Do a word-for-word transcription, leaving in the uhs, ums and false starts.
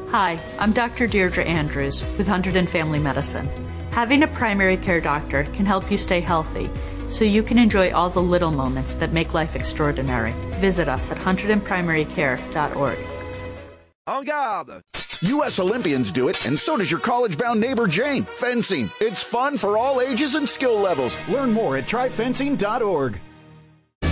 Hi, I'm Doctor Deirdre Andrews with Hunterdon Family Medicine. Having a primary care doctor can help you stay healthy, so you can enjoy all the little moments that make life extraordinary. Visit us at hunterdon primary care dot org. En garde! U S Olympians do it, and so does your college-bound neighbor Jane. Fencing. It's fun for all ages and skill levels. Learn more at try fencing dot org.